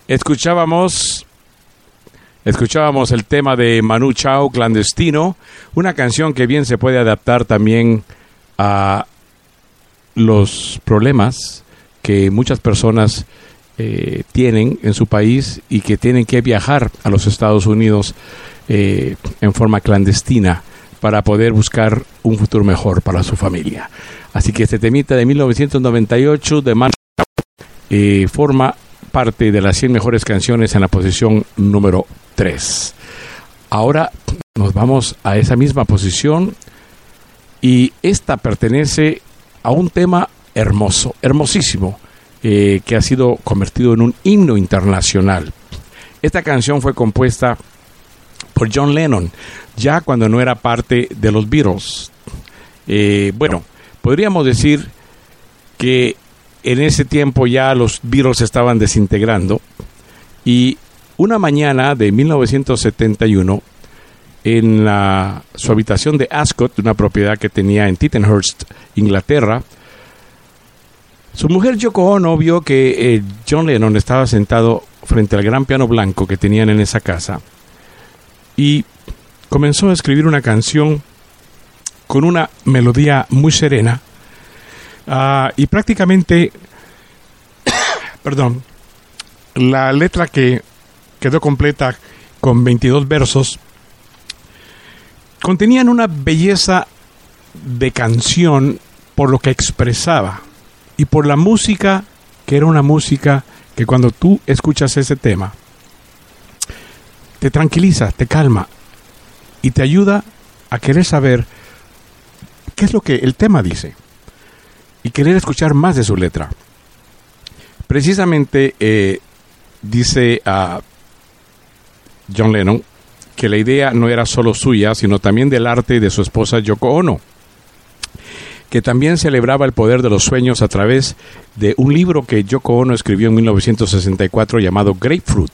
Escuchábamos el tema de Manu Chao, Clandestino, una canción que bien se puede adaptar también a los problemas que muchas personas tienen en su país y que tienen que viajar a los Estados Unidos en forma clandestina para poder buscar un futuro mejor para su familia. Así que este temita de 1998 de Manu Chao forma parte de las 100 mejores canciones en la posición número 3. Ahora nos vamos a esa misma posición y esta pertenece a un tema hermoso, hermosísimo, que ha sido convertido en un himno internacional. Esta canción fue compuesta por John Lennon, ya cuando no era parte de los Beatles. Bueno, podríamos decir que en ese tiempo ya los Beatles estaban desintegrando y una mañana de 1971 en su habitación de Ascot, una propiedad que tenía en Tittenhurst, Inglaterra, su mujer Yoko Ono vio que John Lennon estaba sentado frente al gran piano blanco que tenían en esa casa y comenzó a escribir una canción con una melodía muy serena. Y prácticamente, la letra que quedó completa con 22 versos, contenían una belleza de canción por lo que expresaba y por la música, que era una música que cuando tú escuchas ese tema, te tranquiliza, te calma y te ayuda a querer saber qué es lo que el tema dice y querer escuchar más de su letra. Precisamente dice a John Lennon que la idea no era solo suya, sino también del arte de su esposa Yoko Ono, que también celebraba el poder de los sueños a través de un libro que Yoko Ono escribió en 1964 llamado Grapefruit,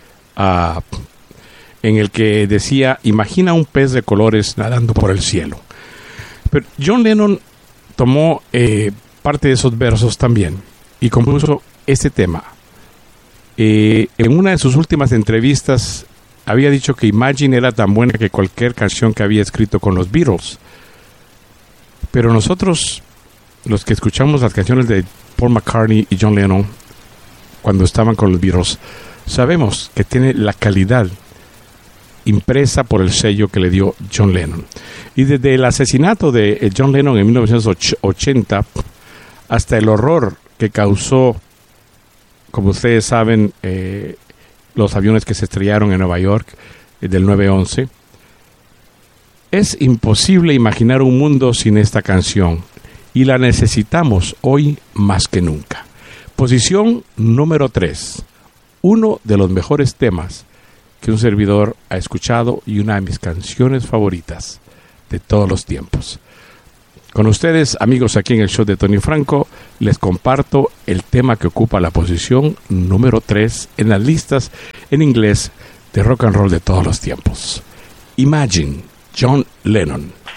en el que decía: imagina un pez de colores nadando por el cielo. Pero John Lennon tomó parte de esos versos también y compuso este tema. En una de sus últimas entrevistas había dicho que Imagine era tan buena que cualquier canción que había escrito con los Beatles. Pero nosotros, los que escuchamos las canciones de Paul McCartney y John Lennon cuando estaban con los Beatles, sabemos que tiene la calidad impresa por el sello que le dio John Lennon. Y desde el asesinato de John Lennon en 1980 hasta el horror que causó, como ustedes saben, los aviones que se estrellaron en Nueva York del 9/11, es imposible imaginar un mundo sin esta canción y la necesitamos hoy más que nunca. Posición número 3, uno de los mejores temas que un servidor ha escuchado y una de mis canciones favoritas de todos los tiempos. Con ustedes, amigos, aquí en el show de Tony Franco, les comparto el tema que ocupa la posición número 3 en las listas en inglés de rock and roll de todos los tiempos. Imagine, John Lennon.